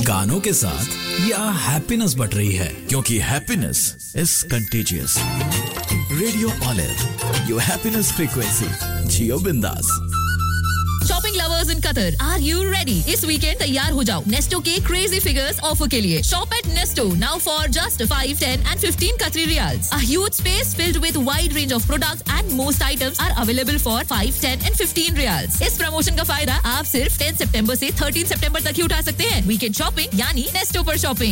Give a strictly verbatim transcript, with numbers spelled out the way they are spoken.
गानों के साथ या हैप्पीनेस बढ़ रही है? क्योंकि happiness is contagious. Radio olive, your happiness frequency. जियो बिंदास। Shopping lovers in Qatar, are you ready? इस वीकेंड तैयार हो जाओ नेस्टो के क्रेजी फिगर्स ऑफर के लिए। Shop eight नेस्टो now for just five, ten and fifteen Qatari riyals. A huge space filled with wide range of products and most items are available for five, ten and fifteen riyals. इस promotion का फायदा आप सिर्फ ten सितंबर से thirteen सितंबर तक ही उठा सकते हैं। वीकेंड शॉपिंग यानी नेस्टो पर शॉपिंग।